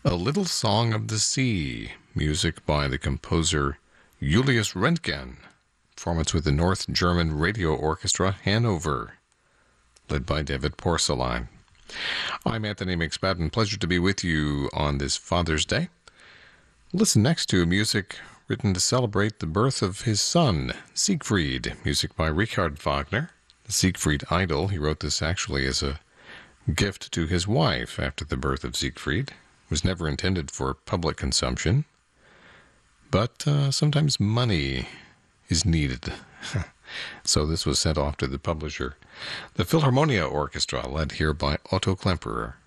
A Little Song of the Sea, music by the composer Julius Röntgen, performance with the North German Radio Orchestra Hanover, led by David Porcelain. I'm Anthony McSpadden. Pleasure to be with you on this Father's Day. Listen next to music written to celebrate the birth of his son, Siegfried, music by Richard Wagner. The Siegfried Idyll. He wrote this actually as a gift to his wife after the birth of Siegfried. It was never intended for public consumption, but sometimes money is needed. So this was sent off to the publisher. The Philharmonia Orchestra, led here by Otto Klemperer.